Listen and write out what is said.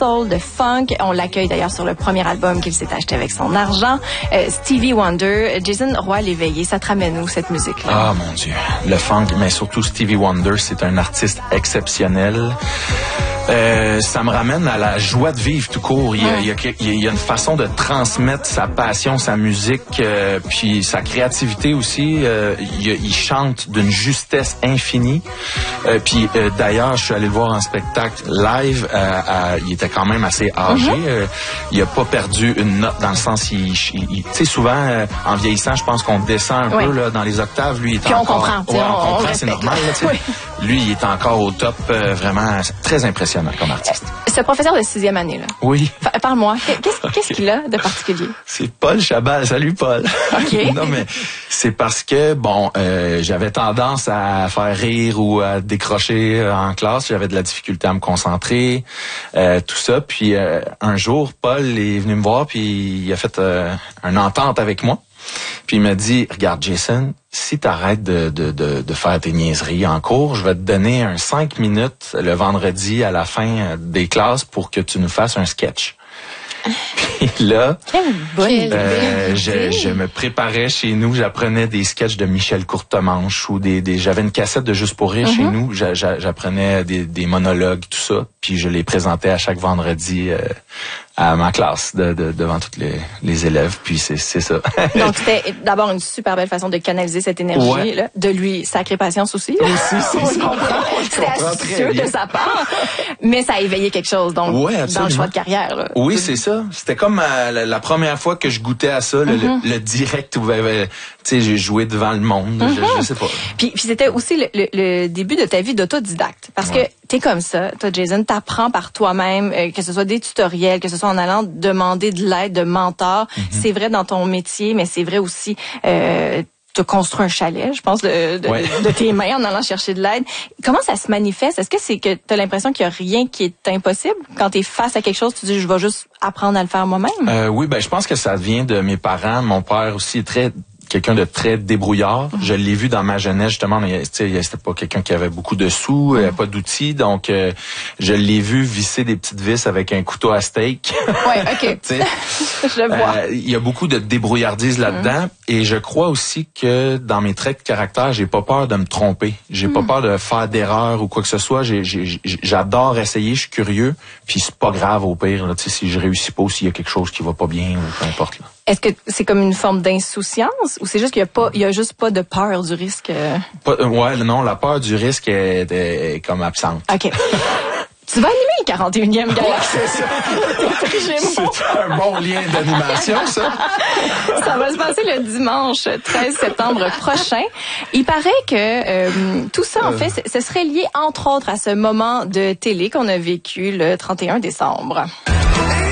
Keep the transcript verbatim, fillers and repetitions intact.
soul, de funk. On l'accueille d'ailleurs sur le premier album qu'il s'est acheté avec son argent. Euh, Stevie Wonder, Jason Roy l'éveillé, ça te ramène où cette musique-là? Ah mon Dieu, le funk, mais surtout Stevie Wonder, c'est un artiste exceptionnel. Euh, ça me ramène à la joie de vivre tout court. Il y a, il y a, il y a une façon de transmettre sa passion, sa musique, euh, puis sa créativité aussi. Euh, il, il chante d'une justesse infinie. Euh, puis euh, d'ailleurs, je suis allé le voir en spectacle live. Euh, à, il était quand même assez âgé. Mm-hmm. Euh, il a pas perdu une note dans le sens, il, il, il tu sais, souvent euh, en vieillissant, je pense qu'on descend un oui. peu là dans les octaves. Lui, il est puis encore. On comprend. Ouais, on, on comprend, on c'est normal. Là, tu sais. Oui. Lui, il est encore au top. Euh, vraiment très impressionnant comme artiste. Ce professeur de sixième année, là. Oui. Parle-moi. Qu'est-ce, qu'est-ce qu'il a de particulier? C'est Paul Chabal. Salut, Paul. OK. Non, mais c'est parce que, bon, euh, j'avais tendance à faire rire ou à décrocher en classe. J'avais de la difficulté à me concentrer, euh, tout ça. Puis, euh, un jour, Paul est venu me voir puis il a fait euh, une entente avec moi. Puis il m'a dit, regarde Jason, si t'arrêtes de, de, de, de faire tes niaiseries en cours, je vais te donner un cinq minutes le vendredi à la fin des classes pour que tu nous fasses un sketch. Puis là, euh, je, je me préparais chez nous, j'apprenais des sketchs de Michel Courtemanche ou des, des j'avais une cassette de Juste pour rire mm-hmm. chez nous, j'a, j'apprenais des, des monologues, tout ça, puis je les présentais à chaque vendredi euh, à ma classe de, de, devant tous les, les élèves, puis c'est, c'est ça. Donc c'était d'abord une super belle façon de canaliser cette énergie, ouais. là, de lui sacrer patience aussi. Aussi, c'est ça. C'était astucieux de sa part, mais ça a éveillé quelque chose donc ouais, dans le choix de carrière. Là. Oui, c'est ça. C'était comme euh, la, la première fois que je goûtais à ça, le, mm-hmm. le, le direct où euh, tu sais, j'ai joué devant le monde, mm-hmm. je, je sais pas. Puis, puis c'était aussi le, le, le début de ta vie d'autodidacte, parce ouais. que t'es comme ça, toi Jason, t'apprends par toi-même, euh, que ce soit des tutoriels, que ce soit en allant demander de l'aide de mentors. Mm-hmm. C'est vrai dans ton métier, mais c'est vrai aussi. Euh, tu as construit un chalet, je pense, de, de, ouais. de tes mains en allant chercher de l'aide. Comment ça se manifeste? Est-ce que c'est que tu as l'impression qu'il n'y a rien qui est impossible? Quand tu es face à quelque chose, tu dis, je vais juste apprendre à le faire moi-même? Euh, oui, ben je pense que ça vient de mes parents. Mon père aussi est très... quelqu'un de très débrouillard. Mm-hmm. Je l'ai vu dans ma jeunesse, justement, mais c'était pas quelqu'un qui avait beaucoup de sous, mm-hmm. pas d'outils, donc euh, je l'ai vu visser des petites vis avec un couteau à steak. Ouais, OK. Je le vois. Euh, il y a beaucoup de débrouillardise là-dedans, mm-hmm. et je crois aussi que dans mes traits de caractère, j'ai pas peur de me tromper. J'ai mm-hmm. pas peur de faire d'erreurs ou quoi que ce soit. J'ai, j'ai, j'adore essayer, je suis curieux, puis c'est pas grave au pire, là, si je réussis pas ou s'il y a quelque chose qui va pas bien ou peu importe. Là. Est-ce que c'est comme une forme d'insouciance ou c'est juste qu'il y a pas, il y a juste pas de peur du risque? Pas, euh, ouais, non, la peur du risque est, est, est comme absente. OK. Tu vas animer le quarante et unième Galaxie. Ouais, c'est ça. C'est un bon lien d'animation, ça. Ça va se passer le dimanche treize septembre prochain. Il paraît que euh, tout ça, en euh... fait, ce serait lié, entre autres, à ce moment de télé qu'on a vécu le trente et un décembre.